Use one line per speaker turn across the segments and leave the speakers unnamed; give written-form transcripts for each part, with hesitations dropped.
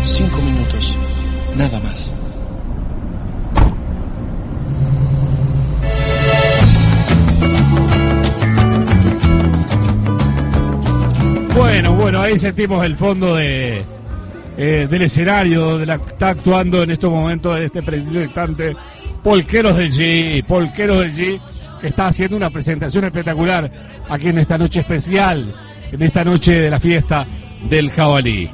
5 minutos, nada más.
Bueno, ahí sentimos el fondo del escenario donde está actuando en estos momentos, en este preciso instante, Polqueros del G, que está haciendo una presentación espectacular aquí en esta noche especial, en esta noche de la fiesta del jabalí.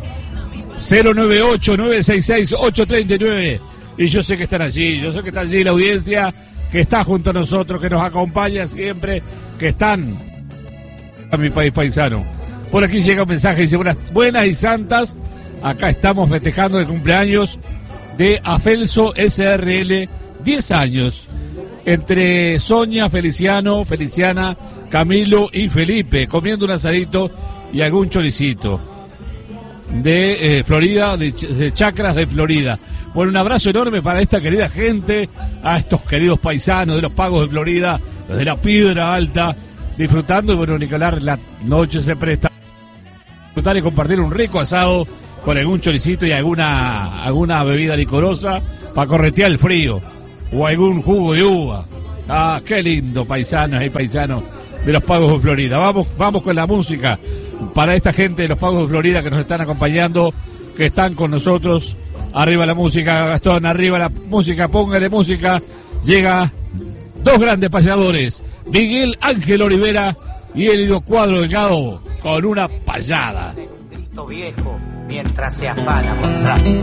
098-966-839, y yo sé que están allí, la audiencia que está junto a nosotros, que nos acompaña siempre, que están a mi país paisano. Por aquí llega un mensaje, dice: buenas y santas, acá estamos festejando el cumpleaños de Afelso SRL, 10 años, entre Sonia, Feliciana, Camilo y Felipe, comiendo un asadito y algún choricito de Florida, de Chacras de Florida. Bueno, un abrazo enorme para esta querida gente, a estos queridos paisanos de los Pagos de Florida, de la Piedra Alta, disfrutando. Y bueno, Nicolás, la noche se presta disfrutar y compartir un rico asado con algún choricito y alguna bebida licorosa para corretear el frío, o algún jugo de uva. Ah, qué lindo, paisanas y paisanos de los Pagos de Florida. Vamos con la música para esta gente de los Pagos de Florida que nos están acompañando, que están con nosotros. Arriba la música, Gastón, arriba la música, póngale música. Llega dos grandes payadores, Miguel Ángel Olivera y Elido Cuadro Delgado, con una payada.
Grito viejo mientras se afana contra